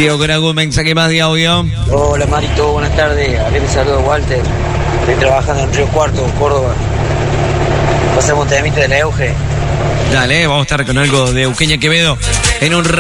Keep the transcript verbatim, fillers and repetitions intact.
Sigo con algún mensaje más de audio. Hola Marito, buenas tardes. A ver, saludo Walter. Estoy trabajando en Río Cuarto, Córdoba. Pasamos un temita de la Euge. Dale, vamos a estar con algo de Eugenia Quevedo en un